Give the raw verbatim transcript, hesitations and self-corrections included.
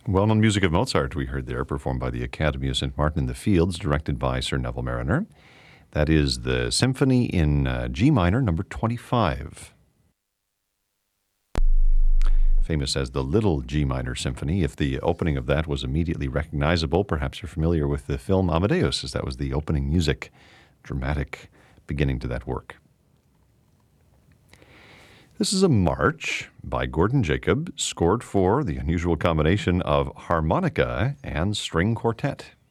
Well-known music of Mozart we heard there, performed by the Academy of Saint Martin in the Fields, directed by Sir Neville Marriner. That is the Symphony in uh, G minor, number twenty-five. Famous as the Little G Minor Symphony. If the opening of that was immediately recognizable, perhaps you're familiar with the film Amadeus, as that was the opening music, dramatic beginning to that work. This is a march by Gordon Jacob, scored for the unusual combination of harmonica and string quartet.